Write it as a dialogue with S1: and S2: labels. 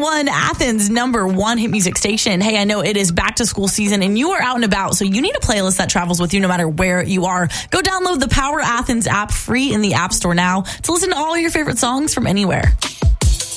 S1: 101, Athens' #1 hit music station. Hey, I know it is back to school season and you are out and about, so you need a playlist that travels with you no matter where you are. Go download the Power Athens app free in the App Store now to listen to all your favorite songs from anywhere.